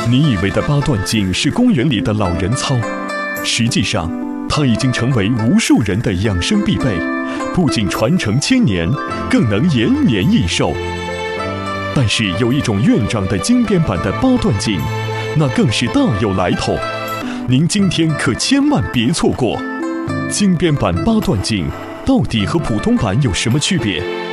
你以为的八段锦是公园里的老人操，实际上它已经成为无数人的养生必备，不仅传承千年，更能延年益寿。但是有一种院长的精编版的八段锦，那更是大有来头，您今天可千万别错过。精编版八段锦到底和普通版有什么区别？